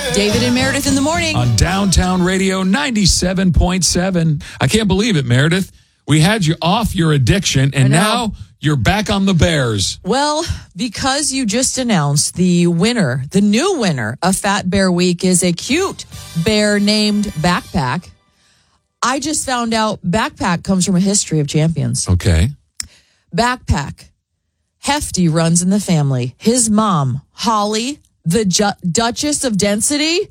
David and Meredith in the morning. On Downtown Radio 97.7. I can't believe it, Meredith. We had you off your addiction, and now you're back on the Bears. Well, because you just announced the new winner of Fat Bear Week is a cute bear named Backpack. I just found out Backpack comes from a history of champions. Okay. Backpack. Hefty runs in the family. His mom, Holly, the Duchess of Density,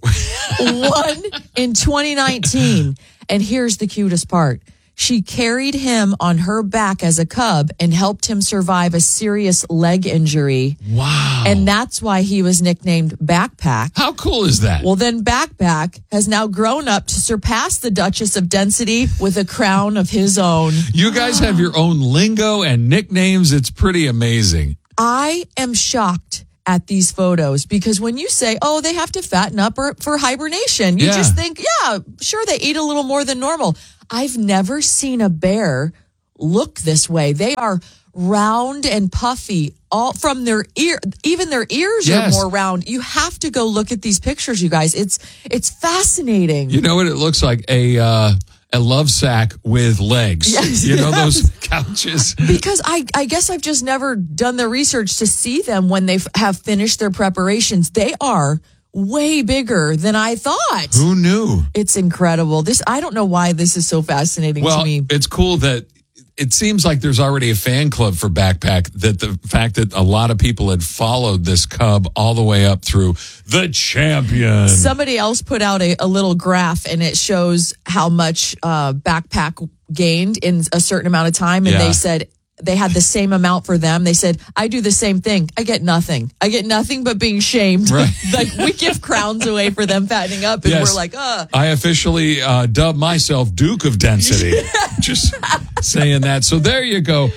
won in 2019. And here's the cutest part. She carried him on her back as a cub and helped him survive a serious leg injury. Wow. And that's why he was nicknamed Backpack. How cool is that? Well, then Backpack has now grown up to surpass the Duchess of Density with a crown of his own. You guys have your own lingo and nicknames. It's pretty amazing. I am shocked at these photos because when you say, oh, they have to fatten up for hibernation, you just think, yeah, sure, they eat a little more than normal. I've never seen a bear look this way. They are round and puffy, all from their ear. Even their ears are more round. You have to go look at these pictures, you guys. It's fascinating. You know what it looks like? A love sack with legs. Yes. You know those couches? Because I guess I've just never done the research to see them when they have finished their preparations. They are way bigger than I thought. Who knew? It's incredible. I don't know why this is so fascinating to me. It's cool that it seems like there's already a fan club for Backpack, that the fact that a lot of people had followed this cub all the way up through the champion. Somebody else put out a little graph, and it shows how much Backpack gained in a certain amount of time. And they said they had the same amount for them. They said, I do the same thing. I get nothing. I get nothing but being shamed. Right. Like we give crowns away for them fattening up, and we're like, I officially dub myself Duke of Density. Just saying that. So there you go.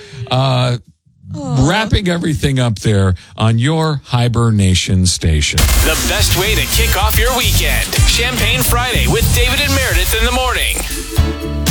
Wrapping everything up there on your hibernation station. The best way to kick off your weekend. Champagne Friday with David and Meredith in the morning.